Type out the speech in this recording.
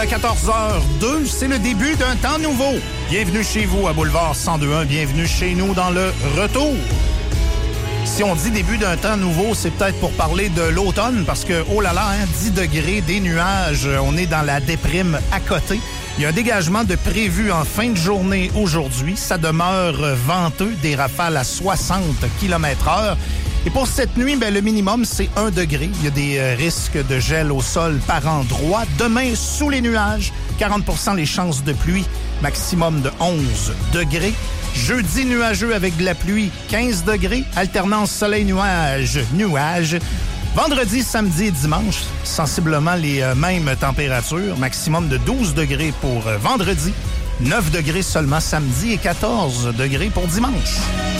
14h02, c'est le début d'un temps nouveau. Bienvenue chez vous à Boulevard 102.1, bienvenue chez nous dans le retour. Si on dit début d'un temps nouveau, c'est peut-être pour parler de l'automne, parce que, oh là là, 10 degrés, des nuages, on est dans la déprime à côté. Il y a un dégagement de prévu en fin de journée aujourd'hui. Ça demeure venteux, des rafales à 60 km/h. Et pour cette nuit, le minimum, c'est 1 degré. Il y a des risques de gel au sol par endroit. Demain, sous les nuages, 40 % les chances de pluie, maximum de 11 degrés. Jeudi, nuageux avec de la pluie, 15 degrés. Alternance soleil-nuage, nuages. Vendredi, samedi et dimanche, sensiblement les mêmes températures. Maximum de 12 degrés pour vendredi, 9 degrés seulement samedi et 14 degrés pour dimanche.